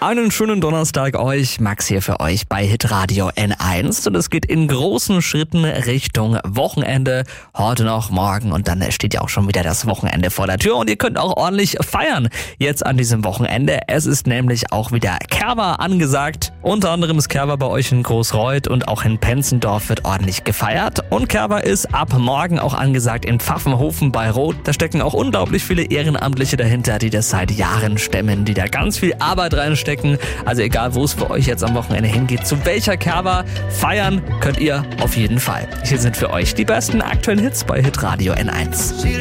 Einen schönen Donnerstag euch, Max hier für euch bei Hitradio N1 und es geht in großen Schritten Richtung Wochenende, heute noch, morgen und dann steht ja auch schon wieder das Wochenende vor der Tür und ihr könnt auch ordentlich feiern jetzt an diesem Wochenende. Es ist nämlich auch wieder Kerwa angesagt, unter anderem ist Kerwa bei euch in Großreuth und auch in Penzendorf wird ordentlich gefeiert und Kerwa ist ab morgen auch angesagt in Pfaffenhofen bei Roth. Da stecken auch unglaublich viele Ehrenamtliche dahinter, die das seit Jahren stemmen, die da ganz viel Arbeit reinstecken. Also egal, wo es für euch jetzt am Wochenende hingeht, zu welcher Kerwa feiern könnt ihr auf jeden Fall. Hier sind für euch die besten aktuellen Hits bei Hitradio N1.